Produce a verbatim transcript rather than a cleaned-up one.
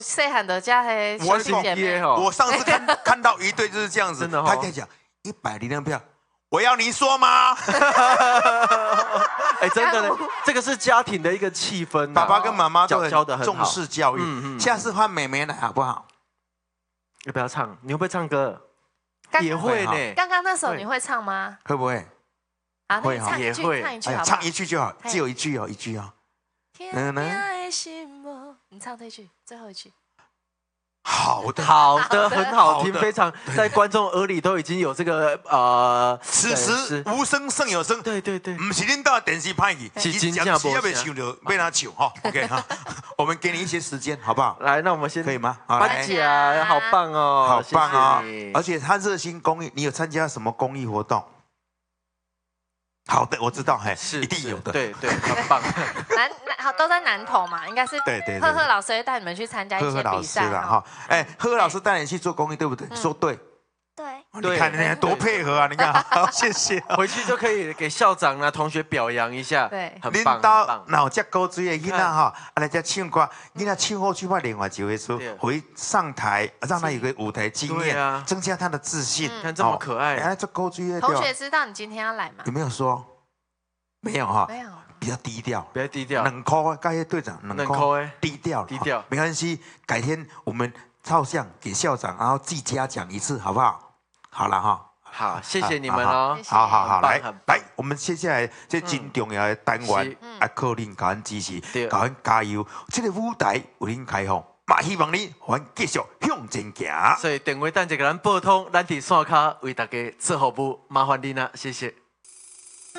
细汉的家嘿兄弟姐妹哦。 我上次看看到一对就是这样子， 真的、哦， 他跟你讲一百零张票，我要你说吗？ 哎，真的呢，这个是家庭的一个气氛、啊， 爸爸跟妈妈都教的很重视教育。嗯嗯、下次换妹妹来好不好？ 要不要唱？你会不会唱歌？也会呢。 刚刚那首你会唱吗？ 会不会？ 啊，那你唱一句，唱一句好不好？ 唱一句就好，只有一句哦，一句哦。 天的心魔，你唱这句，最后一句。 好的， 好的，很好听，非常在观众耳里都已经有这个呃。 此时无声胜有声， 对对对， 不是恁到电视拍去， 是真正要被唱到被他唱哈。OK 哈，我们给你一些时间，好不好？ 来，那我们先可以吗？ 颁奖，好棒哦， 好棒哦！而且他热心公益，你有参加什么公益活动？好的，我知道，嘿， 是一定有的， 对对，很棒。 南好都在南投嘛，应该是对对。 赫赫老师会带你们去参加一些比赛了哈。哎，赫赫老师带你去做公益，对不对？说对。 对。 你看人家多配合啊！你看，好，谢谢。 回去就可以给校长啊、同学表扬一下， 对， 很棒。 领导脑只高追的囡仔哈，啊来这唱歌，囡仔唱好去把另外几位说回上台，让他有个舞台经验，增加他的自信。 看这么可爱， 哎，这高追的。 同学知道你今天要来吗？ 有没有说？没有哈， 没有， 比较低调， 比较低调。 冷扣，刚才队长冷扣，低调， 低调， 没关系。改天我们照相给校长，然后记嘉奖一次，好不好？好了哈， 好，谢谢你们哦。 好好好，来来，我们接下来这真重要的单元，啊，靠恁甲阮支持，甲阮加油。这个舞台为恁开放，嘛希望你还继续向前行。 所以电话等一个咱拨通，咱伫线卡为大家做服务，麻烦您啦，谢谢。